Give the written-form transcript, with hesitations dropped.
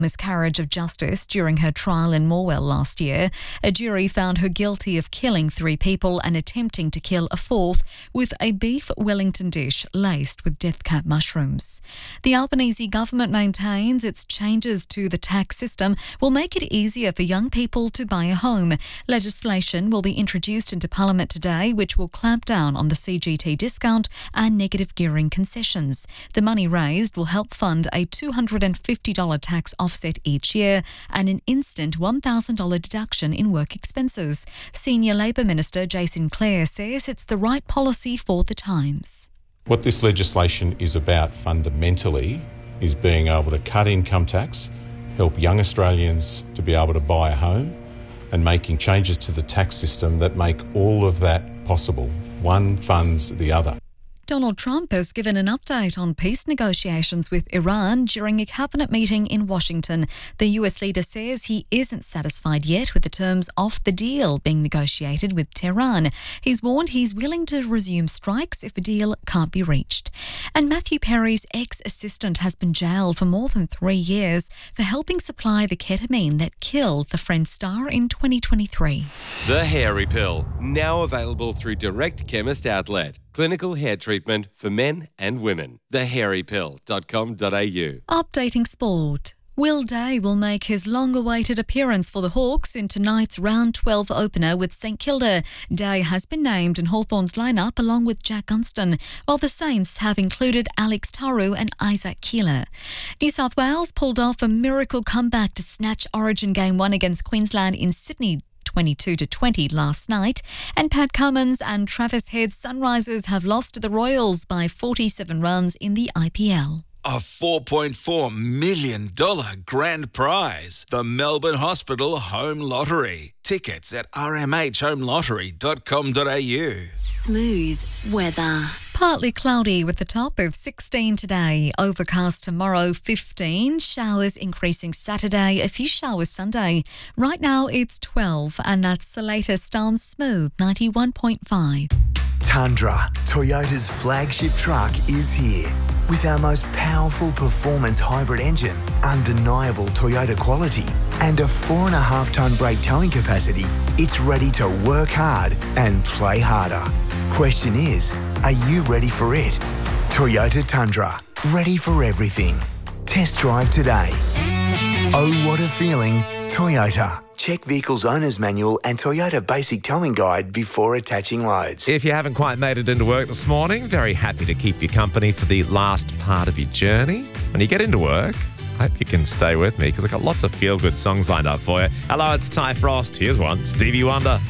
miscarriage of justice during her trial in Morwell last year. A jury found her guilty of killing 3 people and attempting to kill a 4th with a beef Wellington dish laced with death cap mushrooms. The Albanese government maintains its changes to the tax system will make it easier for young people to buy a home. Legislation will be introduced into Parliament today, which will clamp down on the CGT discount and negative gearing concessions. The money raised will help fund a $250 tax offset each year and an instant $1,000 deduction in work expenses. Senior Labor Minister Jason Clare says it's the right policy for the times. What this legislation is about fundamentally is being able to cut income tax, help young Australians to be able to buy a home, and making changes to the tax system that make all of that possible. One funds the other. Donald Trump has given an update on peace negotiations with Iran during a cabinet meeting in Washington. The US leader says he isn't satisfied yet with the terms of the deal being negotiated with Tehran. He's warned he's willing to resume strikes if a deal can't be reached. And Matthew Perry's ex-assistant has been jailed for more than 3 years for helping supply the ketamine that killed the Friends star in 2023. The Hairy Pill, now available through Direct Chemist Outlet. Clinical hair treatment for men and women. thehairypill.com.au. Updating sport. Will Day will make his long-awaited appearance for the Hawks in tonight's round 12 opener with St Kilda. Day has been named in Hawthorn's lineup along with Jack Gunston, while the Saints have included Alex Taru and Isaac Keeler. New South Wales pulled off a miracle comeback to snatch Origin Game 1 against Queensland in Sydney 22-20 last night, and Pat Cummins and Travis Head's Sunrisers have lost to the Royals by 47 runs in the IPL. A $4.4 million grand prize. The Melbourne Hospital Home Lottery. Tickets at rmhhomelottery.com.au. Smooth weather. Partly cloudy with a top of 16 today. Overcast tomorrow, 15. Showers increasing Saturday. A few showers Sunday. Right now it's 12, and that's the latest on Smooth 91.5. Tundra, Toyota's flagship truck, is here. With our most powerful performance hybrid engine, undeniable Toyota quality, and a 4.5-tonne brake towing capacity, it's ready to work hard and play harder. Question is, are you ready for it? Toyota Tundra, ready for everything. Test drive today. Oh, what a feeling, Toyota. Check Vehicle's Owner's Manual and Toyota Basic Towing Guide before attaching loads. If you haven't quite made it into work this morning, very happy to keep you company for the last part of your journey. When you get into work, I hope you can stay with me because I've got lots of feel-good songs lined up for you. Hello, it's Ty Frost. Here's one, Stevie Wonder.